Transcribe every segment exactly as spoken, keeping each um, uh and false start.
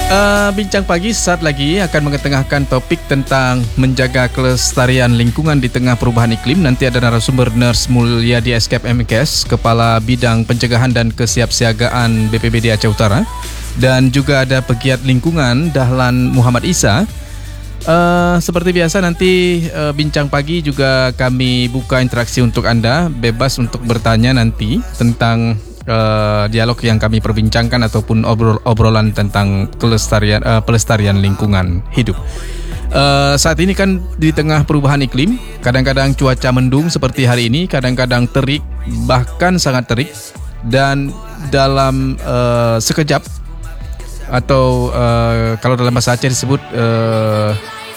Uh, Bincang Pagi saat lagi akan mengetengahkan topik tentang menjaga kelestarian lingkungan di tengah perubahan iklim. Nanti ada narasumber Nurse Mulyadi Escape M K S, Kepala Bidang Pencegahan dan Kesiapsiagaan B P B D Aceh Utara. Dan juga ada pegiat lingkungan Dahlan Muhammad Isa. Uh, seperti biasa nanti uh, Bincang Pagi juga kami buka interaksi untuk Anda. Bebas untuk bertanya nanti tentang Uh, dialog yang kami perbincangkan ataupun obrol, obrolan tentang kelestarian, uh, pelestarian lingkungan hidup. Uh, saat ini kan di tengah perubahan iklim, kadang-kadang cuaca mendung seperti hari ini, kadang-kadang terik, bahkan sangat terik, dan dalam uh, sekejap atau uh, kalau dalam bahasa Aceh disebut uh,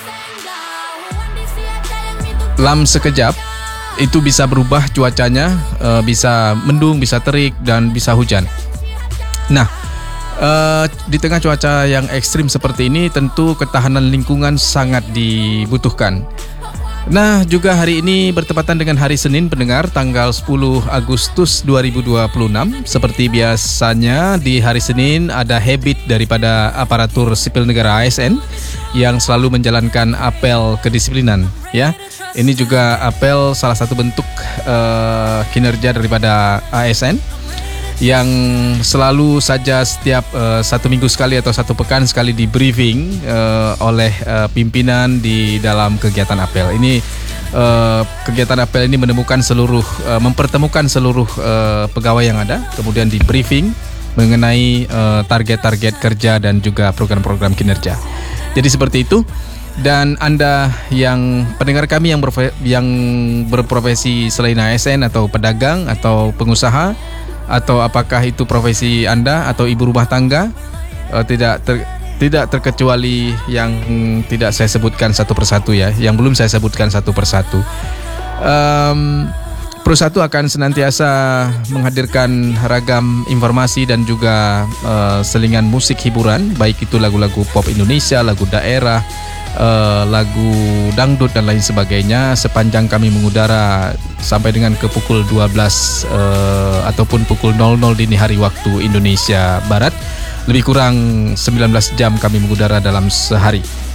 lam sekejap, itu bisa berubah cuacanya, uh, bisa mendung, bisa terik, dan bisa hujan. Nah, uh, di tengah cuaca yang ekstrim seperti ini, tentu ketahanan lingkungan sangat dibutuhkan. Nah, juga hari ini bertepatan dengan hari Senin pendengar, tanggal sepuluh Agustus dua ribu dua puluh enam. Seperti biasanya di hari Senin ada habit daripada aparatur sipil negara A S N yang selalu menjalankan apel kedisiplinan, ya. Ini juga apel salah satu bentuk uh, kinerja daripada A S N yang selalu saja setiap uh, satu minggu sekali atau satu pekan sekali di briefing uh, oleh uh, pimpinan di dalam kegiatan apel. Ini uh, kegiatan apel ini menemukan seluruh, uh, mempertemukan seluruh uh, pegawai yang ada, kemudian di briefing mengenai uh, target-target kerja dan juga program-program kinerja. Jadi seperti itu. Dan Anda yang pendengar kami yang, berfe- yang berprofesi selain A S N atau pedagang atau pengusaha, atau apakah itu profesi Anda atau ibu rumah tangga, uh, tidak ter, tidak terkecuali yang tidak saya sebutkan satu persatu, ya, yang belum saya sebutkan satu persatu. Um, Pro satu akan senantiasa menghadirkan ragam informasi dan juga uh, selingan musik hiburan, baik itu lagu-lagu pop Indonesia, lagu daerah, Uh, lagu dangdut dan lain sebagainya, sepanjang kami mengudara sampai dengan ke pukul dua belas uh, ataupun pukul nol nol dini hari waktu Indonesia Barat. Lebih kurang sembilan belas jam kami mengudara dalam sehari.